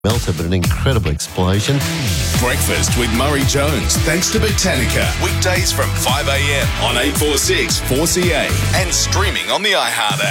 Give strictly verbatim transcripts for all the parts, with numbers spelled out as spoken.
melted, but an incredible explosion. Breakfast with Murray Jones, thanks to Botanica. Weekdays from five a.m. on eight forty-six four C A and streaming on the iHeart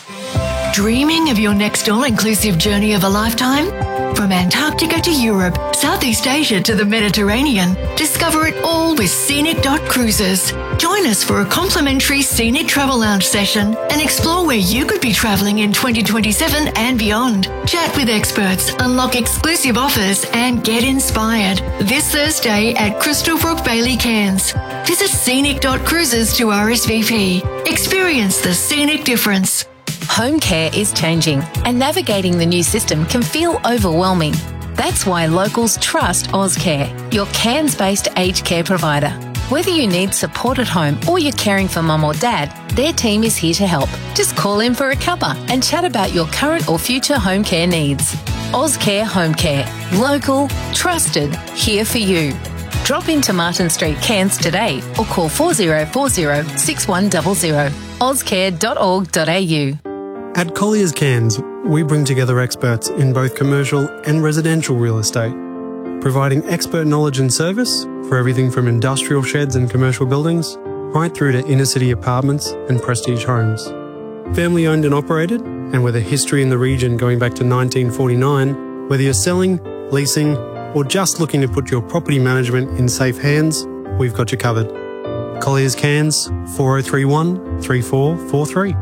app. Dreaming of your next all-inclusive journey of a lifetime? From Antarctica to Europe, Southeast Asia to the Mediterranean, discover it all with Scenic dot Cruises. Join us for a complimentary Scenic Travel Lounge session and explore where you could be travelling in twenty twenty-seven and beyond. Chat with experts, unlock exclusive offers and get inspired. This Thursday at Crystalbrook Bailey Cairns. Visit Scenic dot Cruises to R S V P. Experience the scenic difference. Home care is changing, and navigating the new system can feel overwhelming. That's why locals trust Ozcare, your Cairns-based aged care provider. Whether you need support at home or you're caring for mum or dad, their team is here to help. Just call in for a cuppa and chat about your current or future home care needs. Ozcare Home Care. Local, trusted, here for you. Drop into Martin Street, Cairns today or call four zero four zero six one zero zero. ozcare dot org dot a u. At Colliers Cairns, we bring together experts in both commercial and residential real estate, providing expert knowledge and service for everything from industrial sheds and commercial buildings right through to inner-city apartments and prestige homes. Family owned and operated, and with a history in the region going back to nineteen forty-nine, whether you're selling, leasing, or just looking to put your property management in safe hands, we've got you covered. Colliers Cairns, four oh three one, three four four three.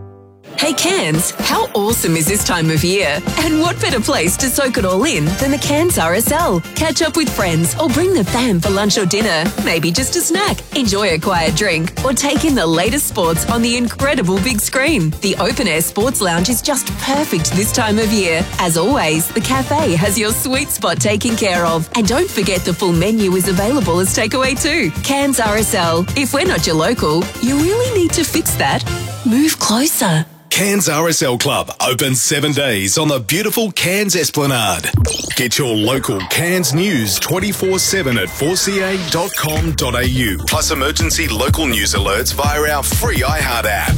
Hey Cairns, how awesome is this time of year? And what better place to soak it all in than the Cairns R S L? Catch up with friends or bring the fam for lunch or dinner, maybe just a snack, enjoy a quiet drink, or take in the latest sports on the incredible big screen. The Open Air Sports Lounge is just perfect this time of year. As always, the cafe has your sweet spot taken care of. And don't forget the full menu is available as takeaway too. Cairns R S L, if we're not your local, you really need to fix that. Move closer. Cairns R S L Club, open seven days on the beautiful Cairns Esplanade. Get your local Cairns news twenty-four seven at four c a dot com dot a u, plus emergency local news alerts via our free iHeart app.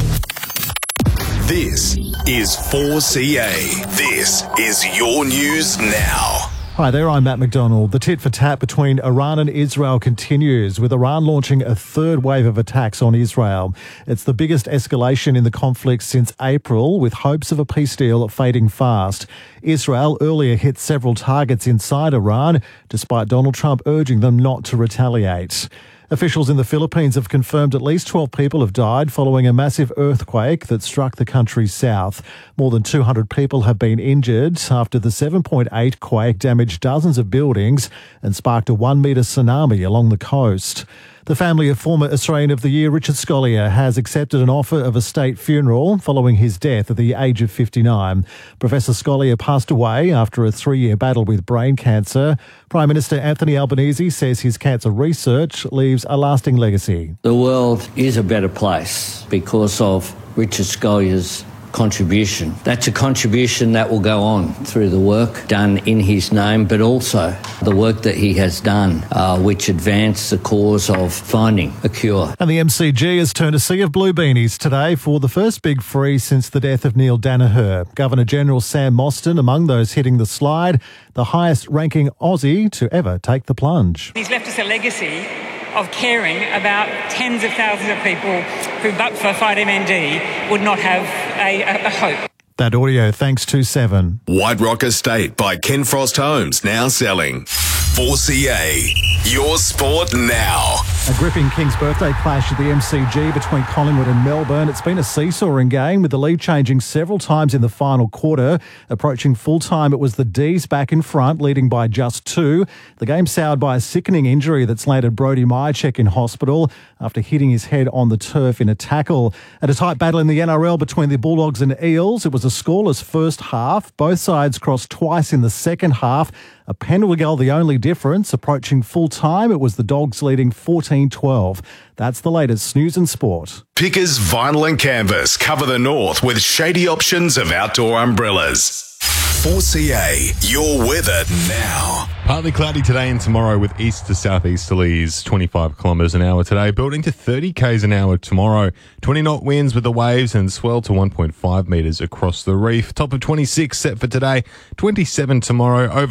This is four C A. This is your news now. Hi there, I'm Matt McDonald. The tit-for-tat between Iran and Israel continues, with Iran launching a third wave of attacks on Israel. It's the biggest escalation in the conflict since April, with hopes of a peace deal fading fast. Israel earlier hit several targets inside Iran, despite Donald Trump urging them not to retaliate. Officials in the Philippines have confirmed at least twelve people have died following a massive earthquake that struck the country's south. More than two hundred people have been injured after the seven point eight quake damaged dozens of buildings and sparked a one metre tsunami along the coast. The family of former Australian of the Year Richard Scolyer has accepted an offer of a state funeral following his death at the age of fifty-nine. Professor Scolyer passed away after a three-year battle with brain cancer. Prime Minister Anthony Albanese says his cancer research leaves a lasting legacy. The world is a better place because of Richard Scolyer's contribution. That's a contribution that will go on through the work done in his name, but also the work that he has done, uh, which advanced the cause of finding a cure. And the M C G has turned a sea of blue beanies today for the first big free since the death of Neil Danaher. Governor-General Sam Mostyn among those hitting the slide, the highest-ranking Aussie to ever take the plunge. He's left us a legacy of caring about tens of thousands of people who, but for Fight M N D, would not have a, a, a hope. That audio thanks to Seven. White Rock Estate by Ken Frost Homes, now selling. four C A, your sport now. A gripping King's birthday clash at the M C G between Collingwood and Melbourne. It's been a seesawing game with the lead changing several times in the final quarter. Approaching full time, it was the D's back in front, leading by just two. The game soured by a sickening injury that's landed Brody Myercheck in hospital after hitting his head on the turf in a tackle. At a tight battle in the N R L between the Bulldogs and Eels, it was a scoreless first half. Both sides crossed twice in the second half. A penalty goal, the only difference. Approaching full time, it was the Dogs leading fourteen twelve. That's the latest news and sport. Pickers Vinyl and Canvas cover the north with shady options of outdoor umbrellas. four C A, your weather now. Partly cloudy today and tomorrow with east to southeasterlies, twenty-five kilometres an hour today, building to thirty k's an hour tomorrow. twenty knot winds with the waves and swell to one point five metres across the reef. Top of twenty-six set for today, twenty-seven tomorrow. Over